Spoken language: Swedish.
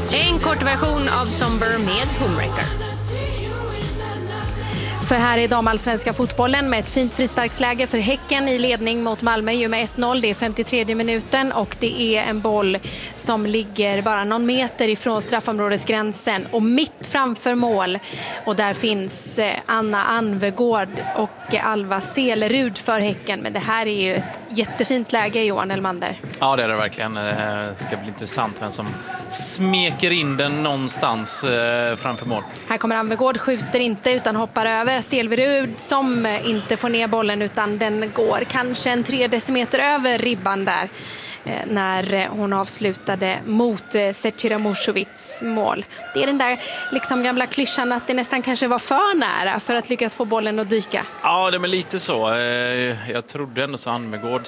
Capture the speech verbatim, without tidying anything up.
En kort version av Somber med Homewrecker. För här är damallsvenska fotbollen med ett fint frisparksläge för Häcken i ledning mot Malmö ju med ett noll. Det är femtiotredje minuten och det är en boll som ligger bara någon meter ifrån straffområdesgränsen och mitt framför mål. Och där finns Anna Anvegård och Alva Selerud för Häcken. Men det här är ju ett jättefint läge, Johan Elmander. Ja, det är det verkligen. Det ska bli intressant vem som smeker in den någonstans framför mål. Här kommer Anvegård, skjuter inte utan hoppar över. Selerud som inte får ner bollen utan den går kanske en tre decimeter över ribban där när hon avslutade mot Zecira Mušović mål. Det är den där liksom gamla klyschan att det nästan kanske var för nära för att lyckas få bollen att dyka. Ja, det är lite så. Jag trodde ändå så Anvegård